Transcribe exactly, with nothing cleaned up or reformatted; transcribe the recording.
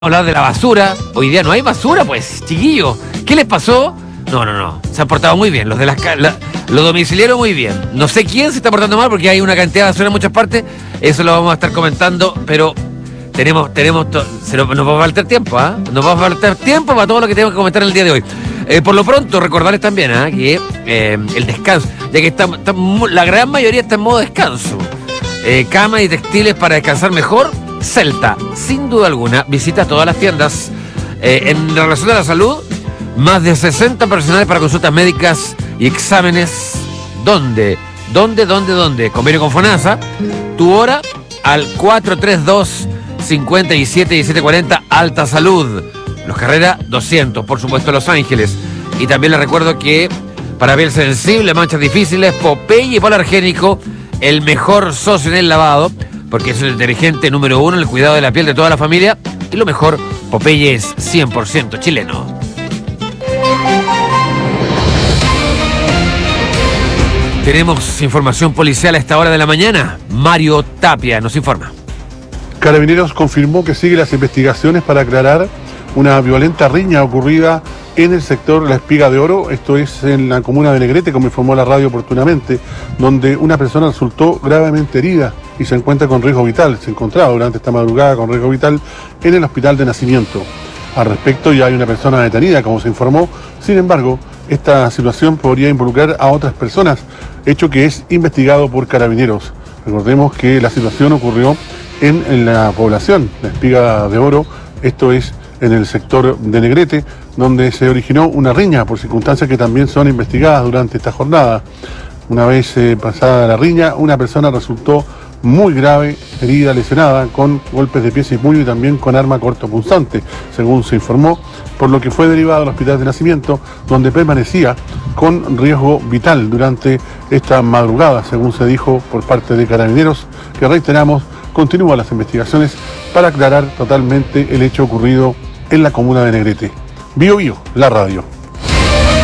Hablar de la basura. Hoy día no hay basura, pues, chiquillos. ¿Qué les pasó? No, no, no. Se han portado muy bien. Los de las ca- la, los domiciliarios muy bien. No sé quién se está portando mal porque hay una cantidad de basura en muchas partes. Eso lo vamos a estar comentando, pero tenemos, tenemos, to- se nos, nos va a faltar tiempo, ¿ah? Nos va a faltar tiempo para todo lo que tenemos que comentar en el día de hoy. Eh, por lo pronto, recordarles también ¿ah? que eh, el descanso, ya que está, está mu- la gran mayoría está en modo descanso. Eh, cama y textiles para descansar mejor. Celta, sin duda alguna, visita todas las tiendas. Eh, en relación a la salud, más de sesenta profesionales para consultas médicas y exámenes. ¿Dónde? ¿Dónde, dónde, dónde? Convenio con FONASA. Tu hora al cuatro tres dos, cinco siete, uno siete cuatro cero, Alta Salud. Los Carrera doscientos, por supuesto, Los Ángeles. Y también les recuerdo que para piel sensible, manchas difíciles, Popeye y Polargénico, el mejor socio en el lavado, porque es el detergente número uno en el cuidado de la piel de toda la familia. Y lo mejor, Popeye es cien por ciento chileno. Tenemos información policial a esta hora de la mañana. Mario Tapia nos informa. Carabineros confirmó que sigue las investigaciones para aclarar una violenta riña ocurrida en el sector La Espiga de Oro, esto es en la comuna de Negrete, como informó la radio oportunamente, donde una persona resultó gravemente herida y se encuentra con riesgo vital. Se encontraba durante esta madrugada con riesgo vital en el hospital de Nacimiento. Al respecto ya hay una persona detenida, como se informó. Sin embargo, esta situación podría involucrar a otras personas, hecho que es investigado por Carabineros. Recordemos que la situación ocurrió en, en la población La Espiga de Oro, esto es en el sector de Negrete, donde se originó una riña por circunstancias que también son investigadas durante esta jornada. Una vez eh, pasada la riña, una persona resultó muy grave, herida, lesionada, con golpes de pies y puño y también con arma cortopunzante, según se informó, por lo que fue derivado al hospital de Nacimiento, donde permanecía con riesgo vital durante esta madrugada, según se dijo por parte de Carabineros, que reiteramos, continúan las investigaciones para aclarar totalmente el hecho ocurrido en la comuna de Negrete. Bio Bio, la radio.